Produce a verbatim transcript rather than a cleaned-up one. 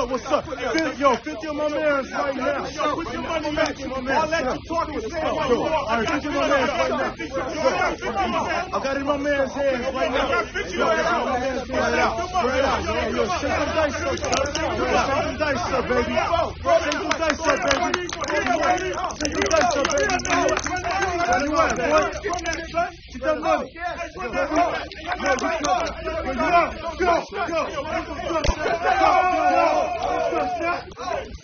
what's up? Yo, fifty on my man's right now. Yo, put your money back. I'll let you talk and say my door. All right, fifty on my man's right now. I got it in my man's hands right now. Yo, I got my man's hands right out. Right out. Yo, yo, shake some dice up, shake some dice up, baby. Shake some dice up, baby. Shake some dice up, baby. Where you at, boy? Get that money. Yo, yo, go, go, go, go, go, go, go, go, go, go, go,